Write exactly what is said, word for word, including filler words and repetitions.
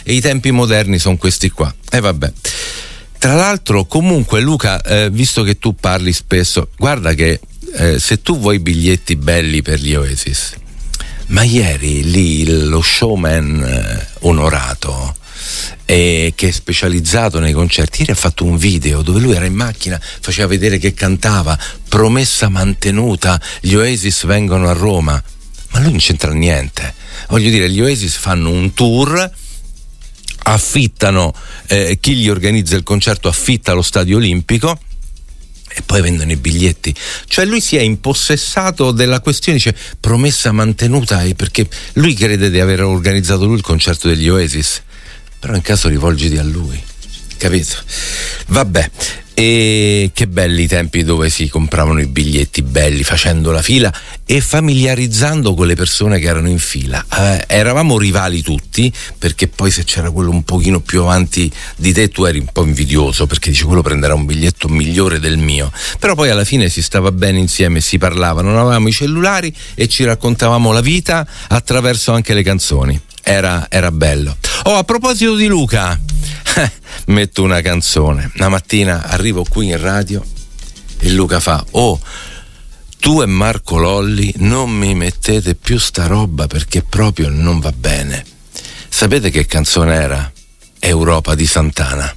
e i tempi moderni sono questi qua. E vabbè. Tra l'altro, comunque, Luca, eh, visto che tu parli spesso, guarda che eh, se tu vuoi biglietti belli per gli Oasis, ma ieri lì lo showman eh, onorato, eh, che è specializzato nei concerti, ieri ha fatto un video dove lui era in macchina, faceva vedere che cantava promessa mantenuta, gli Oasis vengono a Roma, ma lui non c'entra niente. Voglio dire, gli Oasis fanno un tour, affittano, eh, chi gli organizza il concerto affitta lo stadio olimpico e poi vendono i biglietti. Cioè lui si è impossessato della questione, dice promessa mantenuta, perché lui crede di aver organizzato lui il concerto degli Oasis, però in caso rivolgiti a lui, capito? Vabbè. E che belli i tempi dove si compravano i biglietti belli, facendo la fila e familiarizzando con le persone che erano in fila. Eh, eravamo rivali tutti, perché poi se c'era quello un pochino più avanti di te tu eri un po' invidioso, perché dici quello prenderà un biglietto migliore del mio. Però poi alla fine si stava bene insieme, si parlava, non avevamo i cellulari e ci raccontavamo la vita attraverso anche le canzoni. Era, era bello. Oh, a proposito di Luca, metto una canzone. Una mattina arrivo qui in radio e Luca fa: oh, tu e Marco Lolli non mi mettete più sta roba perché proprio non va bene. Sapete che canzone era? Europa di Santana.